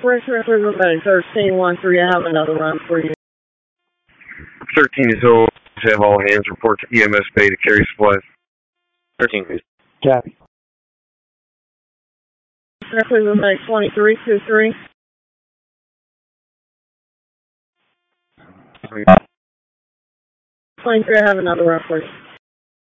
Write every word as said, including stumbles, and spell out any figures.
Richard Riverbank, thirteen one three, I have another run for you. thirteen is Hill, have all hands report to E M S Bay to carry supplies. thirteen, please. Copy. Richard Riverbank, twenty-three two three. twenty-three, I have another run for you.